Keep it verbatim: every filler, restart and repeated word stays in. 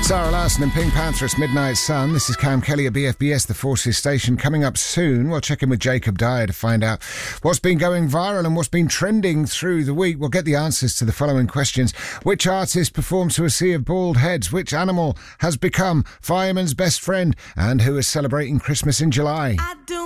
Sarah Larson and Pink Pantheress, Midnight Sun. This is Cam Kelly at B F B S, the Forces Station. Coming up soon, we'll check in with Jacob Dyer to find out what's been going viral and what's been trending through the week. We'll get the answers to the following questions. Which artist performs to a sea of bald heads? Which animal has become fireman's best friend? And who is celebrating Christmas in July? I do